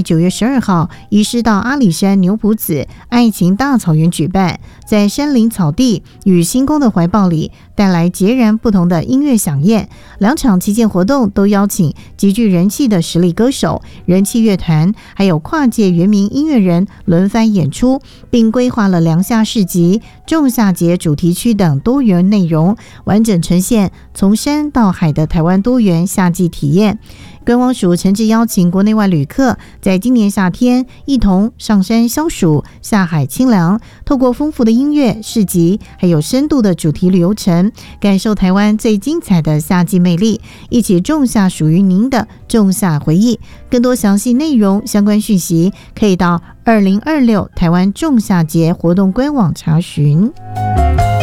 9月12号移师到阿里山牛埔子爱情大草原举办，在山林草地与星空的怀抱里带来截然不同的音乐飨宴。2场旗舰活动都邀请极具人气的实力歌手、人气乐团，还有跨界原民音乐人轮番演出，并规划了凉夏市集、仲夏节主题区等多元内容，完整呈现从山到海的台湾多元夏季体验。观光署诚挚邀请国内外旅客在今年夏天一同上山消暑、下海清凉，透过丰富的音乐、市集，还有深度的主题旅游程，感受台湾最精彩的夏季魅力，一起种下属于您的仲夏回忆。更多详细内容、相关讯息，可以到2026台湾仲夏节活动官网查询。